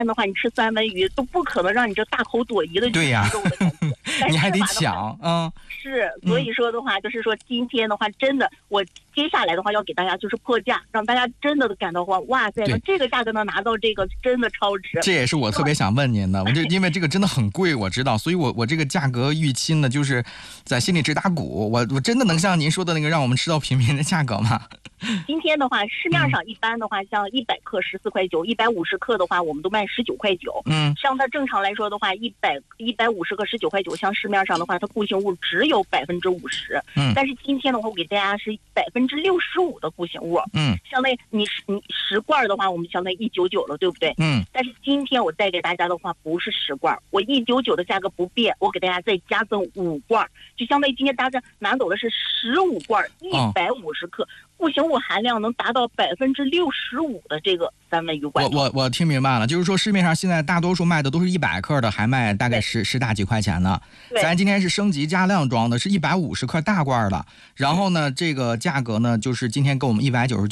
的话，你吃三文鱼都不可能让你这大口朵颐的去吃肉的感觉。 你还得抢， 是，所以说的话，就是说今天的话，真的，我接下来的话要给大家就是破价，让大家真的感到哇塞，这个价格能拿到这个，真的超值。 这也是我特别想问您的，因为这个真的很贵，我知道，所以我这个价格预期呢，就是在心里直打鼓。我真的能像您说的那个让我们吃到平民的价格吗？ 今天的话，市面上一般的话，像100克14块9，150克的话，我们都卖19块9。像它正常来说的话，150克19块9，像市面上的话，它固形物只有50%。但是今天的话，我给大家是65%的固形物。相当于你10罐的话，我们相当于199了，对不对？但是今天我带给大家的话，不是10罐，我199的价格不变，我给大家再加赠5罐，就相当于今天大家拿走的是15罐150克。固形物含量能达到65%的这个三文鱼罐头。 我听明白了，就是说市面上现在大多数卖的都是100克的，还卖大概十大几块钱呢。咱今天是升级加量装的，是150克大罐的。然后呢，这个价格呢，就是今天给我们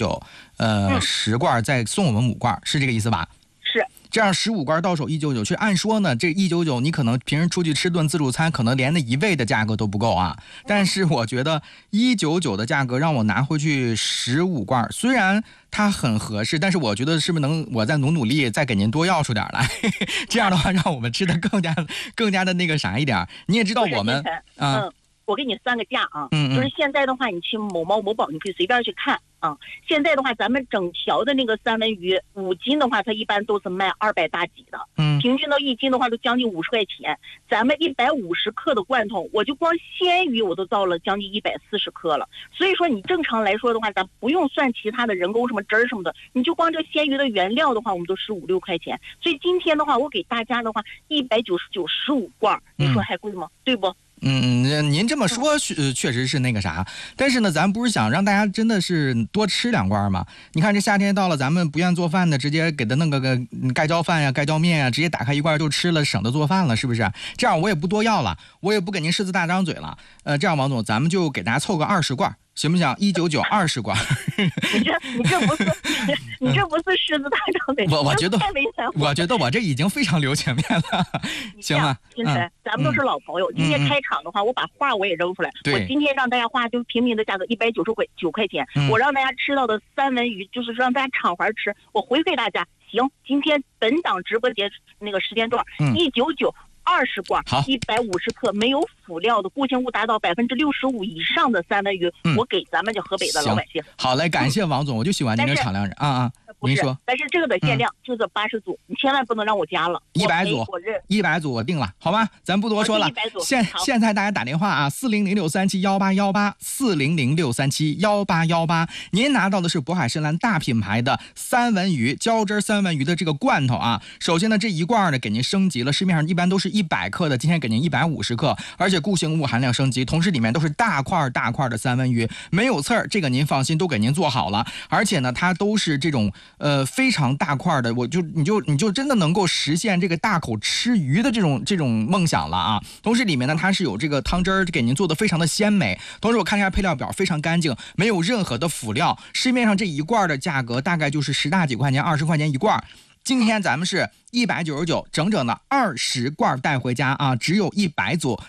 199，10罐再送我们5罐，是这个意思吧？ 是。 这样15罐到手199，其实按说呢，这199你可能平时出去吃顿自助餐，可能连那一位的价格都不够啊。但是我觉得199的价格让我拿回去15罐，虽然它很合适，但是我觉得是不是能我再努力，再给您多要出点来？这样的话，让我们吃的更加的那个啥一点。你也知道我们我给你算个价啊，就是现在的话，你去某猫某宝，你可以随便去看啊。现在的话，咱们整条的那个三文鱼5斤的话，它一般都是卖200大几的，平均到1斤的话都将近50块钱。咱们150克的罐头，我就光鲜鱼我都到了将近140克了。所以说你正常来说的话，咱不用算其他的人工什么汁儿什么的，你就光这鲜鱼的原料的话，我们都15、16块钱。所以今天的话，我给大家的话199，15罐，你说还贵吗？对不？ 您这么说确实是那个啥，但是呢，咱不是想让大家真的是多吃2罐吗？你看这夏天到了，咱们不愿做饭的，直接给他弄个盖浇饭呀、盖浇面呀，直接打开1罐就吃了，省得做饭了，是不是？这样我也不多要了，我也不给您狮子大张嘴了。这样王总，咱们就给大家凑个20罐。行不行？199 20罐。 你这不是狮子大张嘴。 我觉得我这已经非常留情面了。行吗？ 金晨，咱们都是老朋友。今天开场的话，我把话我也扔出来。我今天让大家花就平民的价格199块钱，我让大家吃到的三文鱼，就是让大家敞怀吃。我回馈大家，行，今天本档直播节那个时间段，199。20罐，150克没有辅料的固形物达到65%以上的三文鱼，我给咱们这河北的老百姓。 好嘞，感谢王总，我就喜欢您这敞亮人啊！您说， 但是这个的限量就是80组，你千万不能让我加了。 100组我定了，好吧？咱不多说了。现在大家打电话啊，400-637-1818，400-637-1818。您拿到的是渤海参岚大品牌的三文鱼浇汁三文鱼的这个罐头啊。首先呢，这一罐呢给您升级了，市面上一般都是100克的，今天给您150克，而且固形物含量升级，同时里面都是大块的三文鱼，没有刺儿，这个您放心，都给您做好了。而且呢，它都是这种非常大块的，你就真的能够实现这个大口吃鱼的这种梦想了啊！同时里面呢，它是有这个汤汁儿给您做的非常的鲜美。同时我看一下配料表，非常干净，没有任何的辅料。市面上这一罐的价格大概就是10大几块钱，20块钱一罐。今天咱们是199，整整的20罐带回家啊！只有100组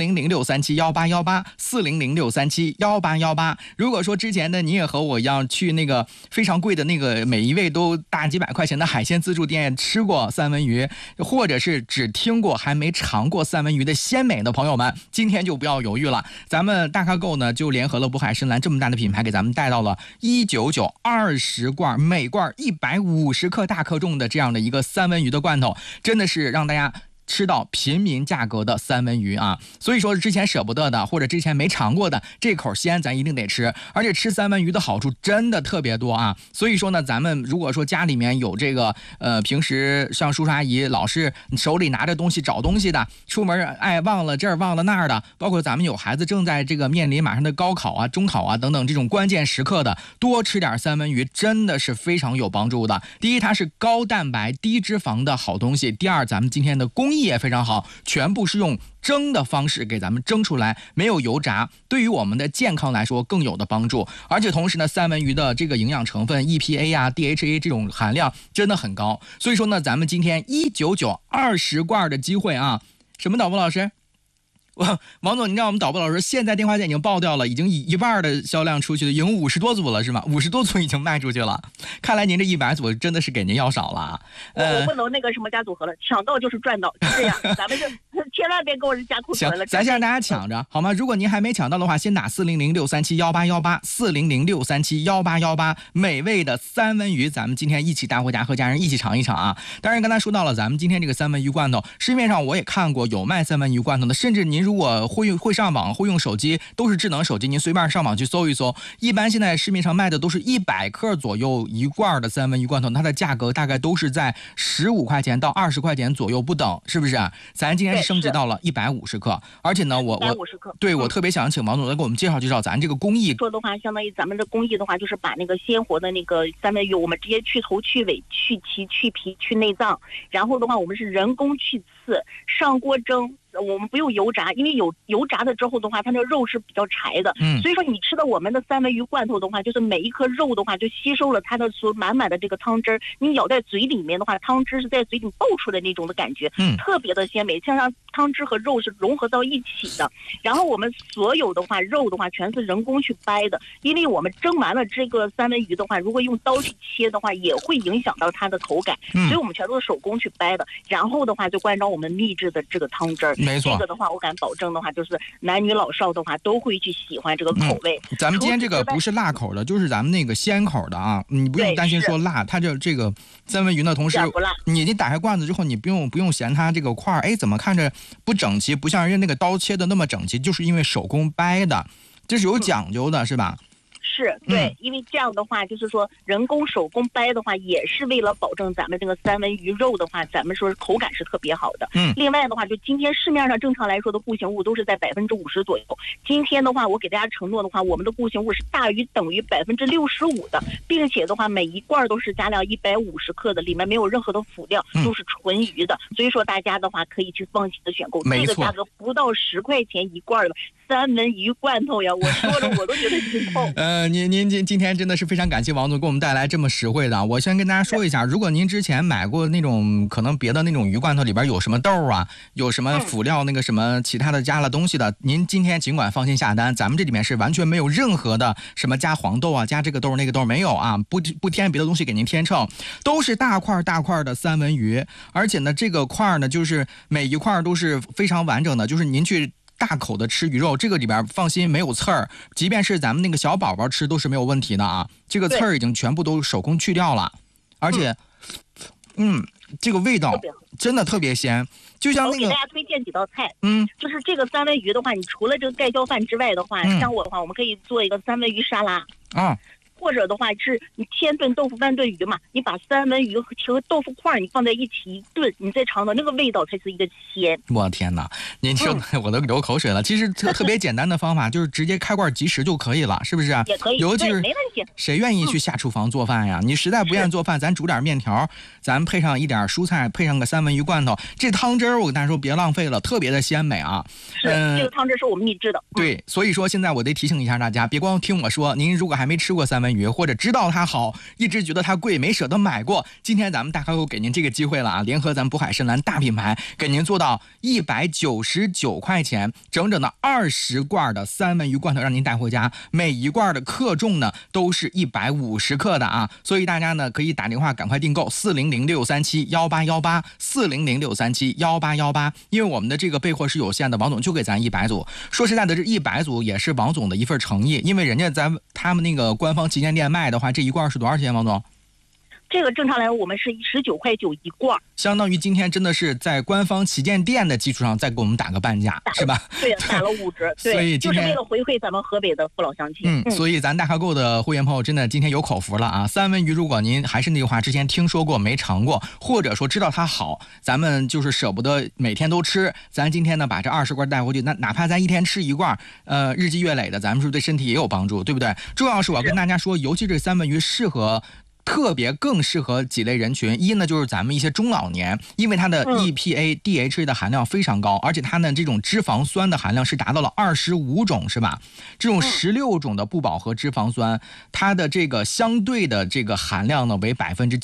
，400-637-1818，400-637-1818。如果说之前的你也和我一样去那个非常贵的那个每一位都大几百块钱的海鲜自助店吃过三文鱼，或者是只听过还没尝过三文鱼的鲜美的朋友们，今天就不要犹豫了。咱们大咖购呢就联合了渤海参岚这么大的品牌，给咱们带到了199 20罐，每罐150克大克重的这样的一个三文鱼的罐头，真的是让大家吃到平民价格的三文鱼啊。所以说之前舍不得的，或者之前没尝过的，这口鲜咱一定得吃。而且吃三文鱼的好处真的特别多啊。所以说呢，咱们如果说家里面有这个平时像叔叔阿姨老是手里拿着东西找东西的，出门忘了这儿忘了那儿的，包括咱们有孩子正在这个面临马上的高考啊、中考啊等等这种关键时刻的，多吃点三文鱼真的是非常有帮助的。第一，它是高蛋白低脂肪的好东西；第二，咱们今天的工艺也非常好，全部是用蒸的方式给咱们蒸出来，没有油炸，对于我们的健康来说更有的帮助。而且同时呢，三文鱼的这个营养成分 EPA 啊 DHA 这种含量真的很高。所以说呢，咱们今天199 20罐的机会啊，什么导播老师？王总，你知道我们导播老师现在电话线已经爆掉了，已经一半的销量出去了，已经50多组了是吗？50多组已经卖出去了。看来您这100组真的是给您要少了。 我不能那个什么加组合了，抢到就是赚到，就这样。咱们就千万别给我加库存了。 行，咱先让大家抢着好吗？如果您还没抢到的话，先打400-637-1818 400-637-1818，美味的三文鱼，咱们今天一起带回家和家人一起尝一尝啊！当然刚才说到了，咱们今天这个三文鱼罐头，市面上我也看过有卖三文鱼罐头的，甚至您如果会上网会用手机，都是智能手机，您随便上网去搜一搜，一般现在市面上卖的都是100克左右一罐的三文鱼罐头，它的价格大概都是在15块钱到20块钱左右不等，是不是？咱今天是升级到了150克，而且呢，我特别想请王总来给我们介绍介绍咱这个工艺。 说的话，相当于咱们的工艺的话，就是把那个鲜活的那个三文鱼，我们直接去头去尾去鳍去皮去内脏，然后的话我们是人工去刺，上锅蒸。我们不用油炸，因为油炸的之后的话，它那肉是比较柴的，所以说你吃的我们的三文鱼罐头的话，就是每一颗肉的话就吸收了它的所满满的这个汤汁儿，你咬在嘴里面的话，汤汁是在嘴里爆出来那种的感觉，特别的鲜美，像让汤汁和肉是融合到一起的。然后我们所有的话肉的话全是人工去掰的，因为我们蒸完了这个三文鱼的话，如果用刀去切的话，也会影响到它的口感，所以我们全都是手工去掰的。然后的话就关照我们秘制的这个汤汁儿。 没错， 这个的话我敢保证的话，就是男女老少的话都会去喜欢这个口味。 咱们今天这个不是辣口的，就是咱们那个鲜口的啊，你不用担心说辣，它这个三文鱼呢，同时你打开罐子之后，你不用嫌它这个块儿，怎么看着不整齐，不像人家那个刀切的那么整齐，就是因为手工掰的，这是有讲究的，是吧？ 是对，因为这样的话，就是说人工手工掰的话，也是为了保证咱们这个三文鱼肉的话，咱们说口感是特别好的。另外的话，就今天市面上正常来说的固形物都是在50%左右。今天的话，我给大家承诺的话，我们的固形物是大于等于65%的，并且的话，每一罐都是加量150克的，里面没有任何的辅料，都是纯鱼的。所以说大家的话可以去放心的选购，这个价格不到10块钱一罐的三文鱼罐头呀，我说着我都觉得心痛。 您今天真的是非常感谢王总给我们带来这么实惠的。我先跟大家说一下，如果您之前买过那种可能别的那种鱼罐头里边有什么豆啊，有什么辅料那个什么其他的加了东西的，您今天尽管放心下单，咱们这里面是完全没有任何的什么加黄豆啊，加这个豆那个豆没有啊，不添别的东西给您添秤，都是大块的三文鱼，而且呢这个块呢就是每一块都是非常完整的，就是您去大口的吃鱼肉，这个里边放心没有刺儿，即便是咱们那个小宝宝吃都是没有问题的啊。这个刺儿已经全部都手工去掉了，而且，这个味道真的特别鲜。就像那个， 我给大家推荐几道菜，就是这个三文鱼的话，你除了这个盖浇饭之外的话，像我的话，我们可以做一个三文鱼沙拉啊。或者的话是你先炖豆腐拌炖鱼嘛，你把三文鱼和豆腐块你放在一起一炖，你再尝到那个味道才是一个鲜。 我天哪，您说我都流口水了。其实特别简单的方法就是直接开罐即食就可以了，是不是？ 也可以， 尤其是没问题。 谁愿意去下厨房做饭呀？你实在不愿意做饭，咱煮点面条，咱配上一点蔬菜，配上个三文鱼罐头，这汤汁儿我跟大家说别浪费了，特别的鲜美啊。 是，这个汤汁是我们秘制的。 对，所以说现在我得提醒一下大家，别光听我说，您如果还没吃过三文鱼，或者知道它好，一直觉得它贵，没舍得买过，今天咱们大开口给您这个机会了啊！联合咱渤海深蓝大品牌，给您做到199块钱，整整的20罐的三文鱼罐头，让您带回家。每一罐的克重呢都是150克的啊！所以大家呢可以打电话赶快订购400-637-1818 400-637-1818，因为我们的这个备货是有限的，王总就给咱100组。说实在的，这100组也是王总的一份诚意，因为人家他们那个官方旗舰店卖的话，这一罐是多少钱，王总？ 这个正常来说我们是19.9块一罐， 相当于今天真的是在官方旗舰店的基础上再给我们打个半价，是吧？ 对，打了5折。对， 所以就是为了回馈咱们河北的父老乡亲。 所以咱大咖购的会员朋友真的今天有口福了啊！三文鱼，如果您还是那句话，之前听说过没尝过，或者说知道它好，咱们就是舍不得每天都吃，咱今天呢把这20罐带回去，那哪怕咱一天吃一罐，日积月累的，咱们是不是对身体也有帮助，对不对？重要是我跟大家说，尤其这三文鱼适合特别更适合几类人群。一呢，就是咱们一些中老年，因为它的 EPA、DHA 的含量非常高，而且它的这种脂肪酸的含量是达到了25种，是吧？这种16种的不饱和脂肪酸，它的这个相对的这个含量呢为70%。